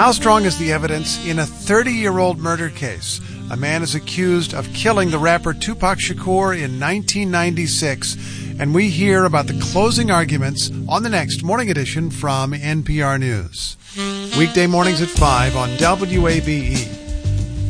How strong is the evidence in a 30-year-old murder case? A man is accused of killing the rapper Tupac Shakur in 1996, and we hear about the closing arguments on the next Morning Edition from NPR News. Weekday mornings at 5 on WABE.